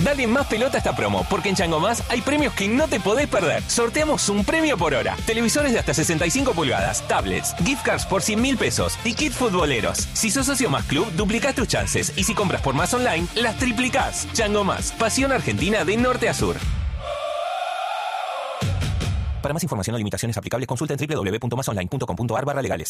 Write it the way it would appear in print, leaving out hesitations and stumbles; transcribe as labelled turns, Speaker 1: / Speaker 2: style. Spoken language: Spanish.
Speaker 1: Dale más pelota a esta promo, porque en Chango Más hay premios que no te podés perder. Sorteamos un premio por hora. Televisores de hasta 65 pulgadas, tablets, gift cards por 100.000 pesos y kits futboleros. Si sos socio Más Club, duplicás tus chances. Y si compras por Más Online, las triplicás. Chango Más, pasión argentina de norte a sur. Para más información o limitaciones aplicables, consulta en www.masonline.com.ar/legales.